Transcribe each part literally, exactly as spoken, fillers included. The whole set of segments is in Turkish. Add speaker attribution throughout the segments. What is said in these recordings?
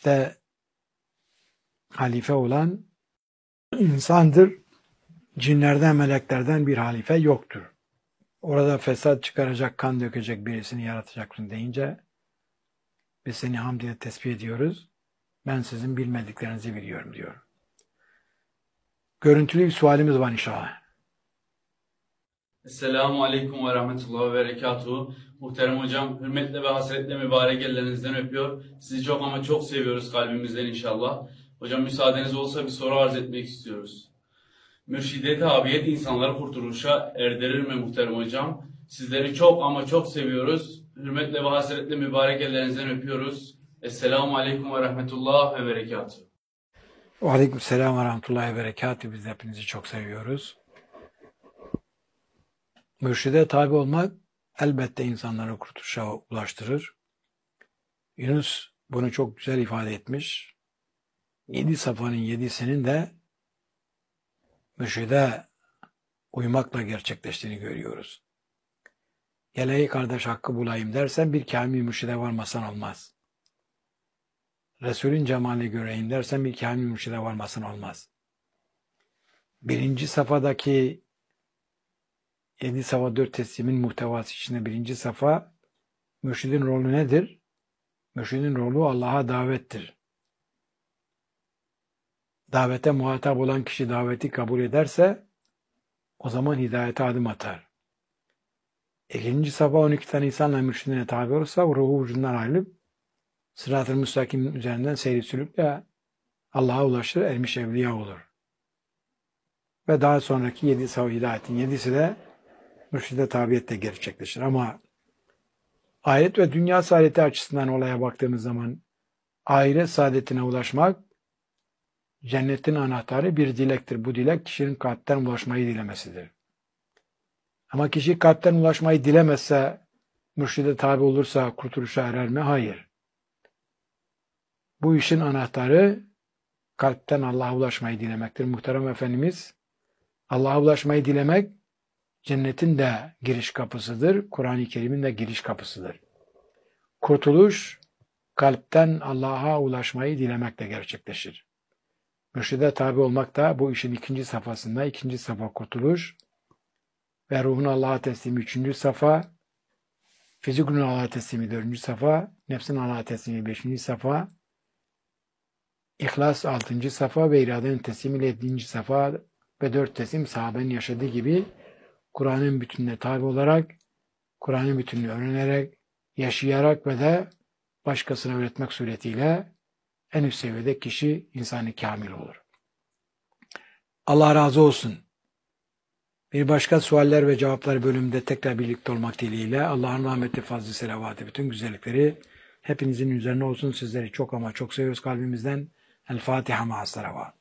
Speaker 1: İşte halife olan insandır. Cinlerden, meleklerden bir halife yoktur. Orada fesat çıkaracak, kan dökecek birisini yaratacaksın deyince biz seni hamd ile tesbih ediyoruz. Ben sizin bilmediklerinizi biliyorum diyor. Görüntülü bir sualimiz var inşallah.
Speaker 2: Esselamu Aleyküm ve Rahmetullahi ve Berekatuhu. Muhterem hocam, hürmetle ve hasretle mübarek ellerinizden öpüyor. Sizi çok ama çok seviyoruz kalbimizden inşallah. Hocam müsaadeniz olsa bir soru arz etmek istiyoruz. Mürşide tabiyet insanları kurtuluşa erdirir mi muhterem hocam? Sizleri çok ama çok seviyoruz. Hürmetle ve hasretle mübarek ellerinizden öpüyoruz. Esselamu Aleyküm ve Rahmetullahi ve Berekatuhu.
Speaker 1: Ve Aleyküm selam ve Rahmetullahi ve Berekatuhu. Biz hepinizi çok seviyoruz. Mürşide tabi olmak elbette insanları kurtuluşa ulaştırır. Yunus bunu çok güzel ifade etmiş. Yedi safanın yedisinin de mürşide uymakla gerçekleştiğini görüyoruz. Gel ey kardeş hakkı bulayım dersen bir kamil mürşide varmasan olmaz. Resulün cemalini göreyim dersen bir kamil mürşide varmasan olmaz. Birinci safadaki yedi safa dört teslimin muhtevası içinde birinci safa mürşidin rolü nedir? Mürşidin rolü Allah'a davettir. Davete muhatap olan kişi daveti kabul ederse o zaman hidayete adım atar. İkinci safa on iki tane insanla mürşidine tabi olursa ruhu vücudundan ayrılıp sırat-ı müstakim üzerinden seyri sülükle Allah'a ulaşır, ermiş evliya olur. Ve daha sonraki yedi safa hidayetin yedisi de mürşide tabiyetle gerçekleşir. Ama ahiret ve dünya saadeti açısından olaya baktığımız zaman ahiret saadetine ulaşmak cennetin anahtarı bir dilektir. Bu dilek kişinin kalpten ulaşmayı dilemesidir. Ama kişi kalpten ulaşmayı dilemezse, mürşide tabi olursa kurtuluşa erer mi? Hayır. Bu işin anahtarı kalpten Allah'a ulaşmayı dilemektir. Muhterem Efendimiz, Allah'a ulaşmayı dilemek cennetin de giriş kapısıdır. Kur'an-ı Kerim'in de giriş kapısıdır. Kurtuluş kalpten Allah'a ulaşmayı dilemekle gerçekleşir. Mürşide tabi olmak da bu işin ikinci safhasında, ikinci safa kurtuluş ve ruhun Allah'a teslimi üçüncü safa, fizikun Allah'a teslimi dördüncü safa, nefsin Allah'a teslimi beşinci safa, İhlas altıncı safa ve iradenin teslimi yedinci safa ve dört teslim sahabenin yaşadığı gibi Kur'an'ın bütününe tabi olarak, Kur'an'ın bütününü öğrenerek, yaşayarak ve de başkasına öğretmek suretiyle en üst seviyede kişi insanı kamil olur. Allah razı olsun. Bir başka sualler ve cevaplar bölümünde tekrar birlikte olmak dileğiyle Allah'ın rahmeti, fazlı, selavatı, bütün güzellikleri hepinizin üzerine olsun. Sizleri çok ama çok seviyoruz kalbimizden. El Fatiha ma'as salavat.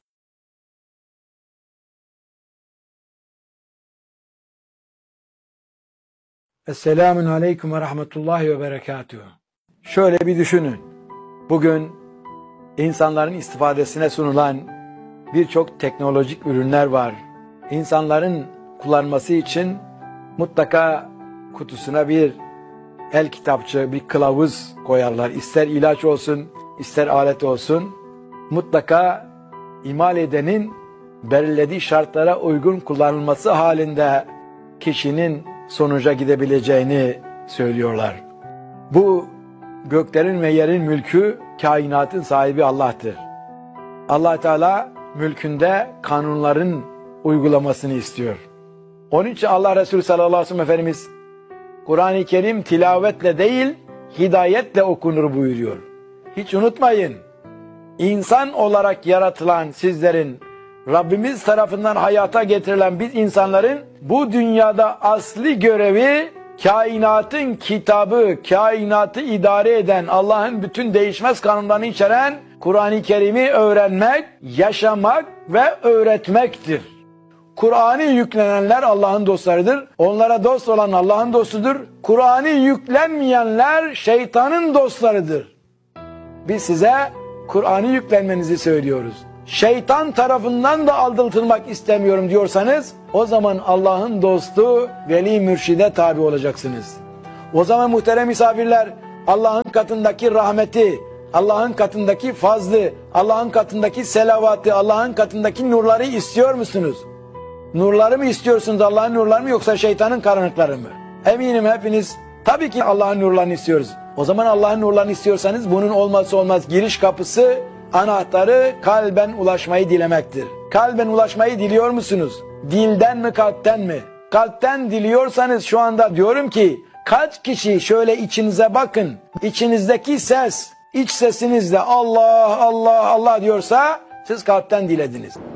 Speaker 1: Esselamun Aleyküm ve Rahmetullahi ve Berekatuhu. Şöyle bir düşünün. Bugün insanların istifadesine sunulan birçok teknolojik ürünler var. İnsanların kullanması için mutlaka kutusuna bir el kitapçı, bir kılavuz koyarlar. İster ilaç olsun, ister alet olsun. Mutlaka imal edenin belirlediği şartlara uygun kullanılması halinde kişinin sonuca gidebileceğini söylüyorlar. Bu göklerin ve yerin mülkü, kainatın sahibi Allah'tır. Allah Teala mülkünde kanunların uygulamasını istiyor. Onun için Allah Resulü sallallahu aleyhi ve sellem Efendimiz Kur'an-ı Kerim tilavetle değil, hidayetle okunur buyuruyor. Hiç unutmayın, insan olarak yaratılan sizlerin, Rabbimiz tarafından hayata getirilen biz insanların bu dünyada asli görevi kainatın kitabı, kainatı idare eden, Allah'ın bütün değişmez kanunlarını içeren Kur'an-ı Kerim'i öğrenmek, yaşamak ve öğretmektir. Kur'an'ı yüklenenler Allah'ın dostlarıdır. Onlara dost olan Allah'ın dostudur. Kur'an'ı yüklenmeyenler şeytanın dostlarıdır. Biz size Kur'an'ı yüklenmenizi söylüyoruz. Şeytan tarafından da aldatılmak istemiyorum diyorsanız o zaman Allah'ın dostu veli mürşide tabi olacaksınız. O zaman muhterem misafirler Allah'ın katındaki rahmeti, Allah'ın katındaki fazlı, Allah'ın katındaki selavatı, Allah'ın katındaki nurları istiyor musunuz? Nurları mı istiyorsunuz, Allah'ın nurları mı, yoksa şeytanın karanlıkları mı? Eminim hepiniz tabii ki Allah'ın nurlarını istiyoruz. O zaman Allah'ın nurlarını istiyorsanız bunun olmazsa olmaz giriş kapısı, anahtarı kalben ulaşmayı dilemektir. Kalben ulaşmayı diliyor musunuz? Dilden mi, kalpten mi? Kalpten diliyorsanız şu anda diyorum ki, kaç kişi şöyle içinize bakın, içinizdeki ses, iç sesinizle Allah Allah Allah diyorsa siz kalpten dilediniz.